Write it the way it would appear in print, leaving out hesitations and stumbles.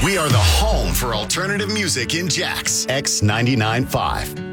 We are the home for alternative music in Jax X 99.5.